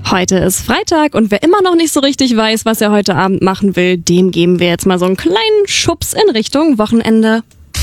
Heute ist Freitag und wer immer noch nicht so richtig weiß, was er heute Abend machen will, dem geben wir jetzt mal so einen kleinen Schubs in Richtung Wochenende.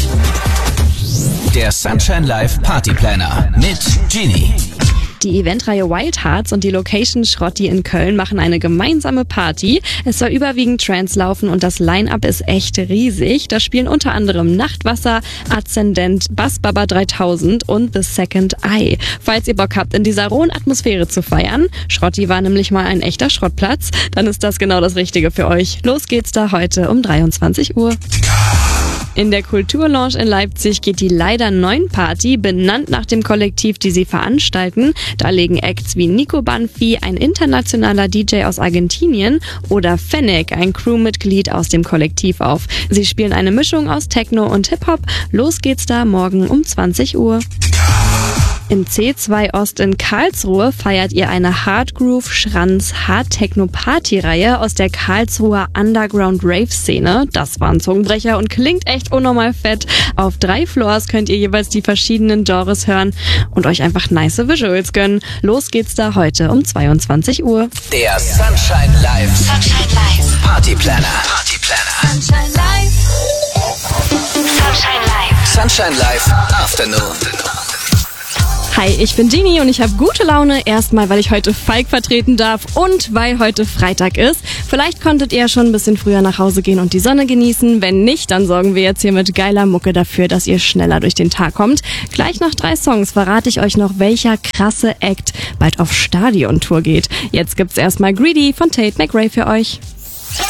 Der Sunshine Live Party Planner mit Genie. Die Eventreihe Wild Hearts und die Location Schrotti in Köln machen eine gemeinsame Party. Es soll überwiegend Trance laufen und das Line-Up ist echt riesig. Da spielen unter anderem Nachtwasser, Aszendent, Bass Baba 3000 und The Second Eye. Falls ihr Bock habt, in dieser rohen Atmosphäre zu feiern, Schrotti war nämlich mal ein echter Schrottplatz, dann ist das genau das Richtige für euch. Los geht's da heute um 23 Uhr. In der Kulturlounge in Leipzig geht die Leider 9 Party, benannt nach dem Kollektiv, die sie veranstalten. Da legen Acts wie Nico Banfi, ein internationaler DJ aus Argentinien, oder Fennec, ein Crewmitglied aus dem Kollektiv auf. Sie spielen eine Mischung aus Techno und Hip-Hop. Los geht's da morgen um 20 Uhr. Im C2 Ost in Karlsruhe feiert ihr eine Hardgroove Schranz Hard Techno Party Reihe aus der Karlsruher Underground Rave Szene. Das war ein Zungenbrecher und klingt echt unnormal fett. Auf 3 Floors könnt ihr jeweils die verschiedenen Genres hören und euch einfach nice Visuals gönnen. Los geht's da heute um 22 Uhr. Der Sunshine Live Party Planner. Sunshine Live. Sunshine Live. Sunshine Live Afternoon. Hi, ich bin Genie und ich habe gute Laune. Erstmal, weil ich heute Falk vertreten darf und weil heute Freitag ist. Vielleicht konntet ihr ja schon ein bisschen früher nach Hause gehen und die Sonne genießen. Wenn nicht, dann sorgen wir jetzt hier mit geiler Mucke dafür, dass ihr schneller durch den Tag kommt. Gleich nach 3 Songs verrate ich euch noch, welcher krasse Act bald auf Stadiontour geht. Jetzt gibt's erstmal Greedy von Tate McRae für euch.